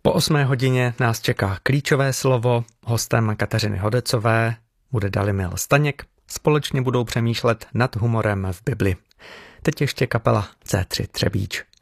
Po 8 hodině nás čeká klíčové slovo, hostem Kateřiny Hodecové bude Dalimil Staněk, společně budou přemýšlet nad humorem v Bibli. Teď ještě kapela C3 Třebíč.